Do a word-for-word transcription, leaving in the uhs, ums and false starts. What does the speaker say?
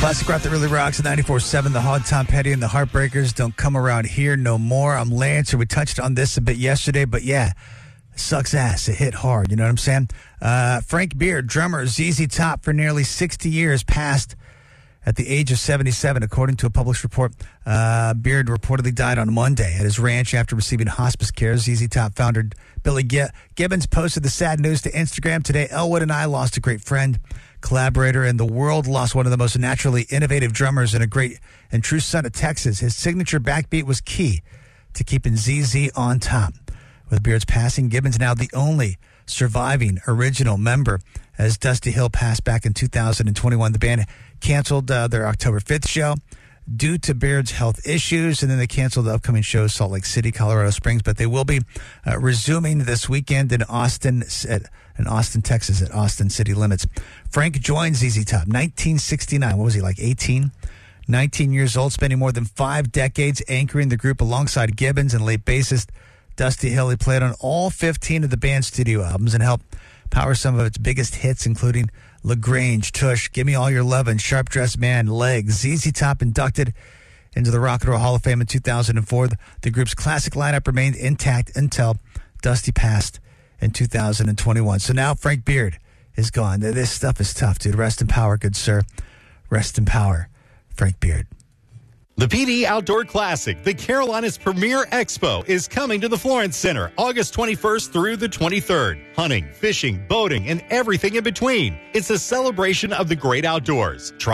Classic rock that really rocks at ninety-four point seven. The Hog, Tom Petty and the Heartbreakers don't come around here no more. I'm Lance. We touched on this a bit yesterday, but yeah, it sucks ass. It hit hard. You know what I'm saying? Uh, Frank Beard, drummer Z Z Top for nearly sixty years, passed at the age of seventy-seven, according to a published report. Uh, Beard reportedly died on Monday at his ranch after receiving hospice care. Z Z Top founder Billy Gibbons posted the sad news to Instagram today. Elwood and I lost a great friend, collaborator, and the world lost one of the most naturally innovative drummers and a great and true son of Texas. His signature backbeat was key to keeping Z Z on top. With Beard's passing, Gibbons now the only surviving original member, as Dusty Hill passed back in two thousand twenty-one. The band canceled uh, their October fifth show due to Beard's health issues, and then they canceled the upcoming show, Salt Lake City, Colorado Springs, but they will be uh, resuming this weekend in Austin, at, in Austin, Texas, at Austin City Limits. Frank joined Z Z Top nineteen sixty-nine. What was he, like eighteen? nineteen years old, spending more than five decades anchoring the group alongside Gibbons and late bassist Dusty Hill. He played on all fifteen of the band's studio albums and helped power some of its biggest hits, including LaGrange, Tush, Give Me All Your Lovin', Sharp Dressed Man, Legs. Z Z Top inducted into the Rock and Roll Hall of Fame in two thousand four. The group's classic lineup remained intact until Dusty passed in two thousand twenty-one. So now Frank Beard is gone. This stuff is tough, dude. Rest in power, good sir. Rest in power, Frank Beard. The P D Outdoor Classic, the Carolinas' premier expo, is coming to the Florence Center August twenty-first through the twenty-third. Hunting, fishing, boating, and everything in between. It's a celebration of the great outdoors. Try